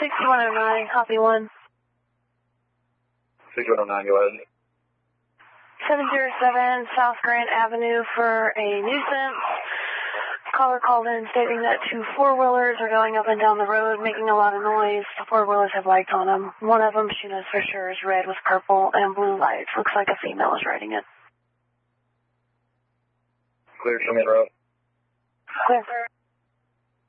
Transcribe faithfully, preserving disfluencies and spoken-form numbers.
sixty-one oh nine, copy one. sixty-one oh nine, go ahead. seven zero seven South Grant Avenue for a nuisance. Caller called in stating that two four-wheelers are going up and down the road, making a lot of noise. The four-wheelers have lights on them. One of them, she knows for sure, is red with purple and blue lights. Looks like a female is riding it. Clear, show me the road. Clear.